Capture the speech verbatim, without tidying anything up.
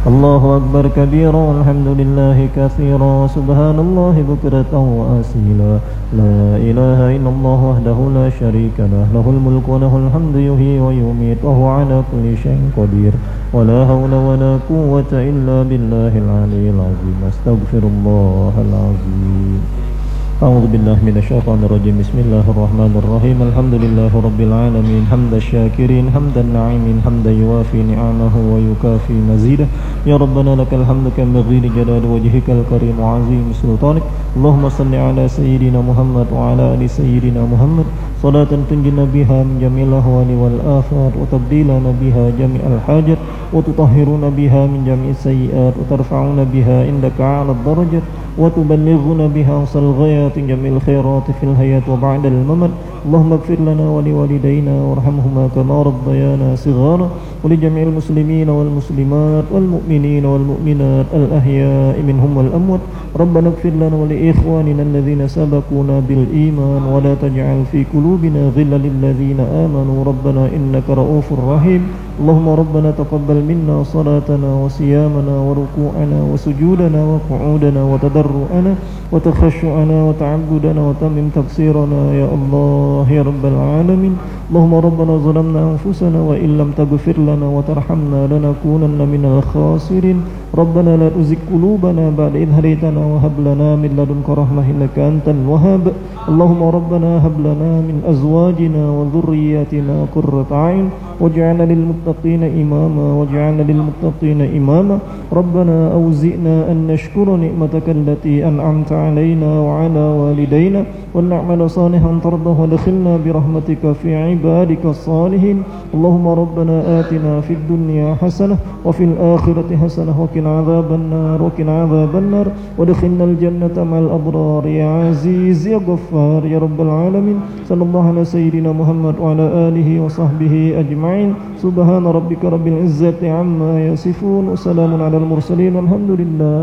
الله أكبر كبيرا والحمد لله كثيرا سبحان الله بكرة وأصيلا لا إله إلا الله وحده لا شريك له له الملك وله الحمد يحيي ويميت وهو على كل شيء قدير ولا حول ولا قوة إلا بالله العلي العظيم أستغفر الله العظيم أعوذ بالله من الشيطان الرجيم بسم الله الرحمن الرحيم الحمد لله رب العالمين حمد الشاكرين حمد النعيمين حمدا يوافي نعمه ويكافي مزيده يا ربنا لك الحمد كما ينبغي لجلال وجهك الكريم وعظيم سلطانك اللهم صل على سيدنا محمد وعلى آل سيدنا محمد صلاة تنجينا بها من جميع الأهوال والآفات وتبديلنا بها جميع الحاجات وتطهرنا بها من جميع السيئات وترفعنا بها عندك أعلى الدرجات وتبلغنا بها أقصى الغايات جميع الخيرات في الحياة وبعد الممات اللهم اغفر لنا ولوالدينا وارحمهما كما ربيانا صغارا ولجميع المسلمين والمسلمات والمؤمنين والمؤمنات الأحياء منهم والأموات ربنا اغفر لنا ولإخواننا الذين سبقونا بالإيمان ولا تجعل في قلوبنا غلا للذين آمنوا ربنا إنك رؤوف رحيم اللهم ربنا تقبل منا صلاتنا وصيامنا وركوعنا وسجودنا وقعودنا وتضرعنا وتخشعنا وتعبدنا وتمم تقصيرنا يا الله يا رب العالمين اللهم ربنا ظلمنا أنفسنا وإن لم تغفر لنا وترحمنا لنكونن من الخاسرين ربنا لا تزغ قلوبنا بعد إذ هديتنا وهب لنا من لدنك رحمة إنك أنت الوهاب اللهم ربنا هب لنا من أزواجنا وذرياتنا قرة أعين واجعلنا للمتقين إماما واجعلنا للمتقين إماما ربنا أوزئنا أن نشكر نعمتك التي أنعمت علينا وعلى والدينا ونعمل صالحا ترضاه ودخلنا برحمتك في عبادك الصالحين اللهم ربنا آتنا في الدنيا حسنة وفي الآخرة حسنة وقنا عذاب النار وقنا عذاب النار ودخلنا الجنة مع الأبرار يا عزيز يا غفار يا رب العالمين صلى الله على سيدنا محمد وعلى آله وصحبه أجمعين سبحان ربك رب العزة عما يصفون وسلام على المرسلين والحمد لله